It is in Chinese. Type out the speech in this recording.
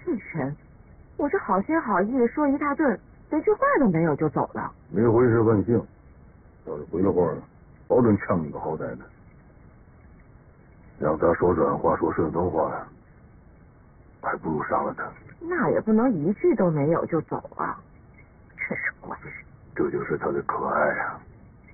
季晨，我是好心好意说一大顿，连句话都没有就走了。 没回是万幸，要是回了话，保准呛你个好歹的。让他说软话，说顺风话呀，还不如杀了他。 那也不能一句都没有就走啊，真是怪人。 这就是他的可爱啊。